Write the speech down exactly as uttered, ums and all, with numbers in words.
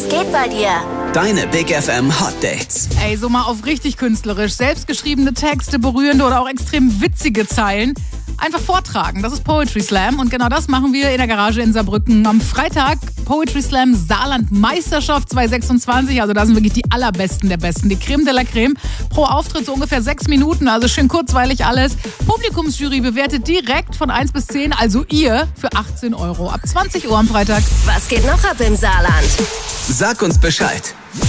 geht bei dir? Deine Big F M Hot Dates. Ey, so mal auf richtig künstlerisch. Selbstgeschriebene Texte, berührende oder auch extrem witzige Zeilen. Einfach vortragen. Das ist Poetry Slam. Und genau das machen wir in der Garage in Saarbrücken. Am Freitag Poetry Slam Saarland Meisterschaft zwanzig sechsundzwanzig. Also da sind wirklich die allerbesten der Besten. Die Creme de la Creme. Pro Auftritt so ungefähr sechs Minuten. Also schön kurzweilig alles. Publikumsjury bewertet direkt von eins bis zehn. Also ihr für achtzehn Euro. Ab zwanzig Uhr am Freitag. Was geht noch ab im Saarland? Sag uns Bescheid.